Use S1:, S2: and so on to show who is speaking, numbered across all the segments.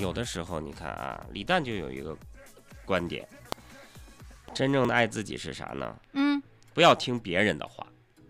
S1: 有的时候你看啊，李诞就有一个观点，真正的爱自己是啥呢？不要听别人的话，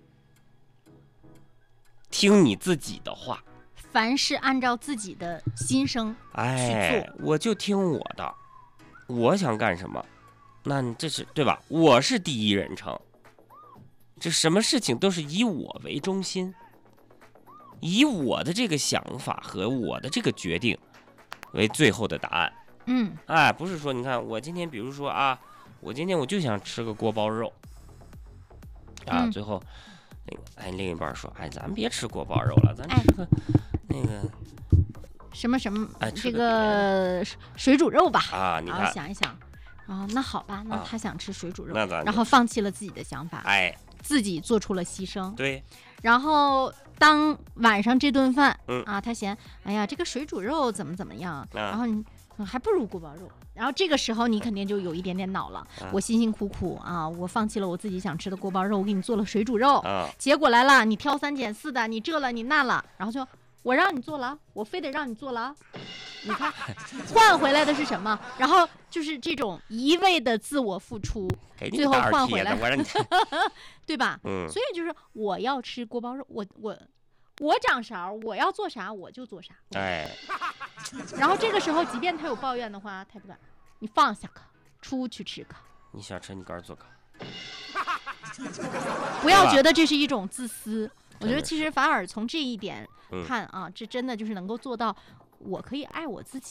S1: 听你自己的话。
S2: 凡是按照自己的心声去做，
S1: 我就听我的，我想干什么，那这是对吧？我是第一人称，这什么事情都是以我为中心，以我的这个想法和我的这个决定为最后的答案。不是说你看我今天，比如说啊，我今天我就想吃个锅包肉啊，最后另一半说，咱别吃锅包肉了，咱吃个那个
S2: 什么什么，这个水煮肉吧。
S1: 你看，
S2: 然后想一想，那好吧，那他想吃水煮肉，然后放弃了自己的想法，自己做出了牺牲。
S1: 对。
S2: 然后当晚上这顿饭，他嫌，哎呀，这个水煮肉怎么样，然后你还不如锅包肉。然后这个时候你肯定就有一点点恼了，我辛辛苦苦啊，我放弃了我自己想吃的锅包肉，我给你做了水煮肉，结果来了，你挑三拣四的，你这了你那了，然后就我让你做了，我非得让你做了，你看换回来的是什么？然后就是这种一味的自我付出，最后换回来，对吧？所以就是我要吃锅包肉，我掌勺，我要做啥我就做啥。然后这个时候，即便他有抱怨的话，他对吧？你放下个，出去吃个。
S1: 你想吃你个儿做个。
S2: 不要觉得这是一种自私，我觉得其实反而从这一点看啊，这真的就是能够做到，我可以爱我自己。